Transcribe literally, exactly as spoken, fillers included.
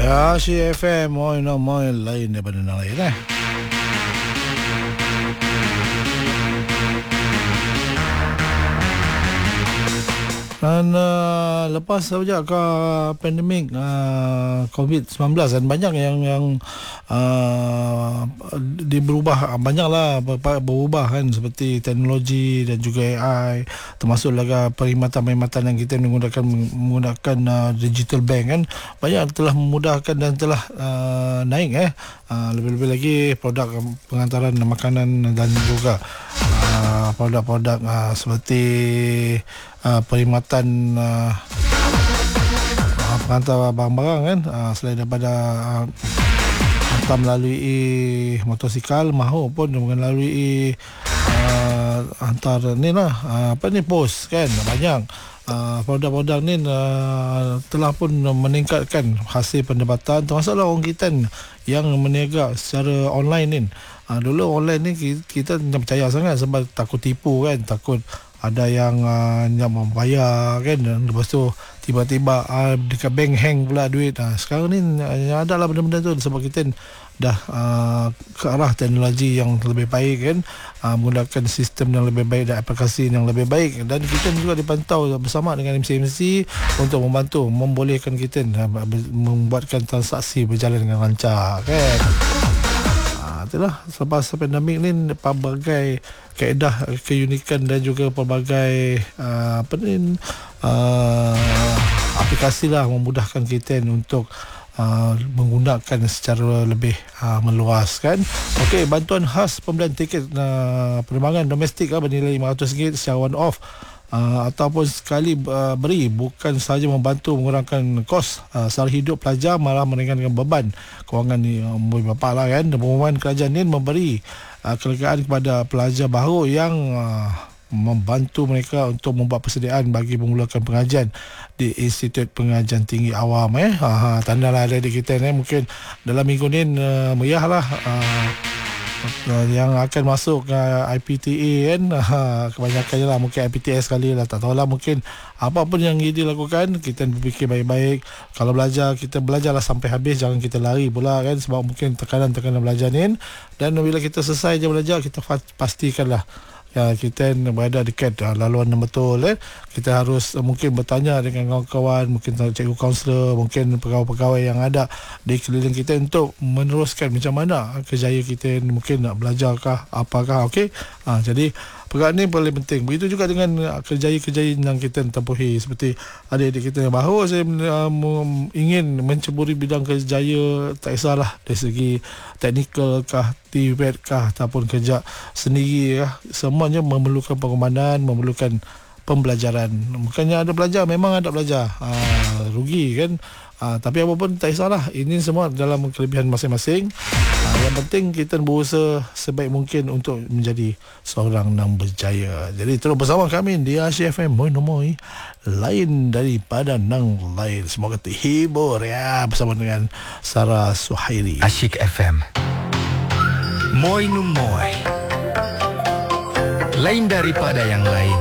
Ya, si F M Moi no moi lain daripada yang lain eh. Dan uh, lepas sejak ke pandemik uh, covid sembilan belas dan banyak yang yang uh, di berubah, banyaklah berubah kan, seperti teknologi dan juga A I, termasuk lagi perkhidmatan-perkhidmatan yang kita menggunakan menggunakan uh, digital bank kan, banyak telah memudahkan dan telah uh, naik eh uh, lebih-lebih lagi produk pengantaran makanan dan juga uh, produk-produk uh, seperti Uh, perkhidmatan uh, uh, pengantar barang-barang kan, uh, selain daripada uh, hantar melalui motosikal maupun melalui uh, hantar ni lah, uh, apa ni, pos kan. Banyak uh, produk-produk ni uh, telah pun meningkatkan hasil pendapatan, termasuklah orang kita yang berniaga secara online ni. Uh, dulu online ni kita, kita tak percaya sangat sebab takut tipu kan, takut ada yang uh, yang membayar kan, lepas tu tiba-tiba uh, dekat bank hang pula duit. Uh, sekarang ni uh, ada lah benda-benda tu sebab kita dah uh, ke arah teknologi yang lebih baik kan, uh, menggunakan sistem yang lebih baik dan aplikasi yang lebih baik, dan kita juga dipantau bersama dengan M C M C untuk membantu membolehkan kita uh, membuatkan transaksi berjalan dengan lancar kan. Itulah, selepas pandemik ni pelbagai kaedah, keunikan dan juga pelbagai uh, apa ni uh, aplikasi lah memudahkan kita untuk uh, menggunakan secara lebih uh, meluas kan. Okey, bantuan khas pembelian tiket uh, penerbangan domestik uh, bernilai lima ratus ringgit secara one off. Uh, ataupun sekali uh, beri, bukan sahaja membantu mengurangkan kos uh, sara hidup pelajar, malah meringankan beban kewangan ni uh, bapa lah kan. Pengumuman kerajaan ni memberi uh, kelegaan kepada pelajar baru yang uh, membantu mereka untuk membuat persediaan bagi memulakan pengajian di Institut Pengajian Tinggi Awam eh. Ha, ha, tandalah ada di kita ni, mungkin dalam minggu ni uh, meriah lah uh, yang akan masuk ke I P T A kan. Ha, kebanyakannya lah mungkin I P T S sekali lah, tak tahulah, mungkin apa pun yang kita lakukan, kita berfikir baik-baik. Kalau belajar, kita belajarlah sampai habis, jangan kita lari pula kan, sebab mungkin tekanan-tekanan belajar ni. Dan bila kita selesai je belajar, kita pastikanlah ya, kita berada dekat uh, laluan yang betul eh. Kita harus uh, mungkin bertanya dengan kawan-kawan, mungkin cikgu kaunselor, mungkin pegawai-pegawai yang ada di keliling kita untuk meneruskan macam mana kerjaya kita, mungkin nak belajarkah apakah. Okey, uh, jadi perkara ni paling penting. Begitu juga dengan uh, kerjaya-kerjaya yang kita tempuhi, seperti adik-adik kita yang baru saya uh, ingin menceburi bidang kerjaya, tak kisahlah dari segi teknikal kah, T V E T kah, ataupun kerja sendiri kah, semuanya memerlukan pengumandan, memerlukan pembelajaran. Bukannya ada belajar, memang ada belajar, uh, rugi kan. Uh, tapi apa pun tak kisahlah, ini semua dalam kelebihan masing-masing. Uh, yang penting kita berusaha sebaik mungkin untuk menjadi seorang yang berjaya. Jadi terus bersama kami di Asyik F M Moi no Moi, lain daripada nang lain. Semoga terhibur ya bersama dengan Sarah Suhairi. Asyik F M Moi no Moi, lain daripada yang lain.